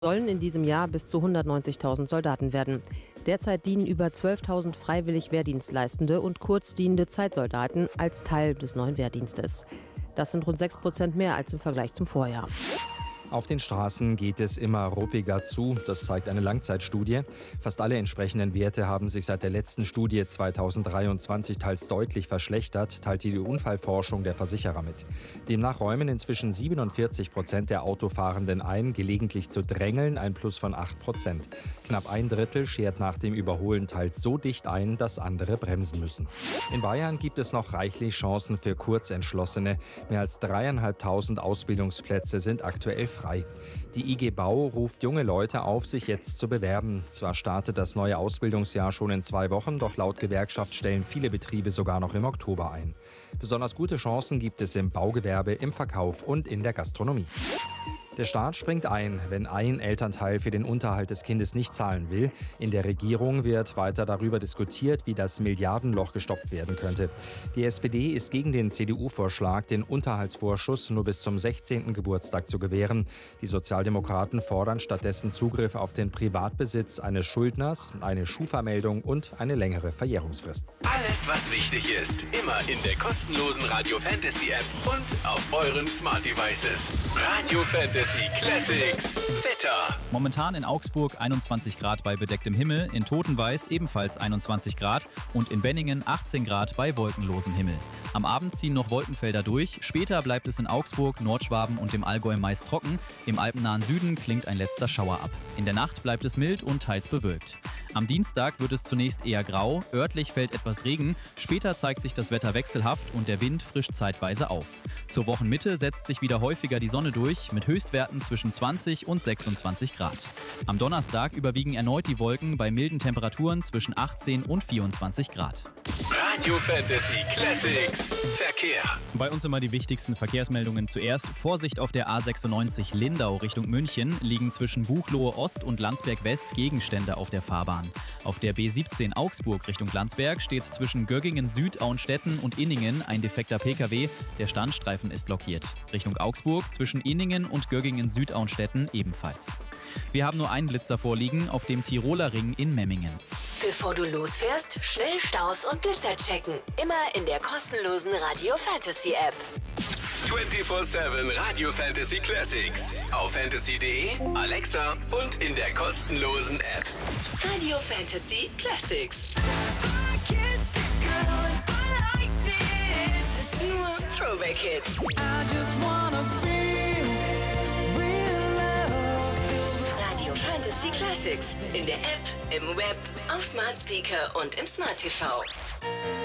Sollen in diesem Jahr bis zu 190.000 Soldaten werden. Derzeit dienen über 12.000 freiwillig Wehrdienstleistende und kurzdienende Zeitsoldaten als Teil des neuen Wehrdienstes. Das sind rund 6% mehr als im Vergleich zum Vorjahr. Auf den Straßen geht es immer ruppiger zu, das zeigt eine Langzeitstudie. Fast alle entsprechenden Werte haben sich seit der letzten Studie 2023 teils deutlich verschlechtert, teilt die Unfallforschung der Versicherer mit. Demnach räumen inzwischen 47% der Autofahrenden ein, gelegentlich zu drängeln, ein Plus von 8%. Knapp ein Drittel schert nach dem Überholen teils so dicht ein, dass andere bremsen müssen. In Bayern gibt es noch reichlich Chancen für Kurzentschlossene. Mehr als 3.500 Ausbildungsplätze sind aktuell frei. Die IG Bau ruft junge Leute auf, sich jetzt zu bewerben. Zwar startet das neue Ausbildungsjahr schon in 2 Wochen, doch laut Gewerkschaft stellen viele Betriebe sogar noch im Oktober ein. Besonders gute Chancen gibt es im Baugewerbe, im Verkauf und in der Gastronomie. Der Staat springt ein, wenn ein Elternteil für den Unterhalt des Kindes nicht zahlen will. In der Regierung wird weiter darüber diskutiert, wie das Milliardenloch gestopft werden könnte. Die SPD ist gegen den CDU-Vorschlag, den Unterhaltsvorschuss nur bis zum 16. Geburtstag zu gewähren. Die Sozialdemokraten fordern stattdessen Zugriff auf den Privatbesitz eines Schuldners, eine Schufa-Meldung und eine längere Verjährungsfrist. Alles, was wichtig ist, immer in der kostenlosen Radio Fantasy App und auf euren Smart Devices. Radio Fantasy Classics Wetter. Momentan in Augsburg 21 Grad bei bedecktem Himmel, in Totenweiß ebenfalls 21 Grad und in Benningen 18 Grad bei wolkenlosem Himmel. Am Abend ziehen noch Wolkenfelder durch, später bleibt es in Augsburg, Nordschwaben und dem Allgäu meist trocken. Im alpennahen Süden klingt ein letzter Schauer ab. In der Nacht bleibt es mild und teils bewölkt. Am Dienstag wird es zunächst eher grau, örtlich fällt etwas Regen, später zeigt sich das Wetter wechselhaft und der Wind frischt zeitweise auf. Zur Wochenmitte setzt sich wieder häufiger die Sonne durch, mit Höchstwerten zwischen 20 und 26 Grad. Am Donnerstag überwiegen erneut die Wolken bei milden Temperaturen zwischen 18 und 24 Grad. Radio Fantasy Classics Verkehr. Bei uns immer die wichtigsten Verkehrsmeldungen zuerst. Vorsicht auf der A96 Lindau Richtung München, liegen zwischen Buchloe Ost und Landsberg West Gegenstände auf der Fahrbahn. Auf der B17 Augsburg Richtung Landsberg steht zwischen Göggingen Süd, Auenstetten und Inningen ein defekter Pkw. Der Standstreifen ist blockiert. Richtung Augsburg zwischen Inningen und Göggingen Süd, Auenstetten ebenfalls. Wir haben nur einen Blitzer vorliegen auf dem Tiroler Ring in Memmingen. Bevor du losfährst, schnell Staus und Blitzer checken. Immer in der kostenlosen Radio Fantasy App. 24/7 Radio Fantasy Classics. Auf fantasy.de, Alexa und in der kostenlosen App. Radio Fantasy Classics. Nur Throwback Hits. Radio Fantasy Classics. In der App, im Web, auf Smart Speaker und im Smart TV.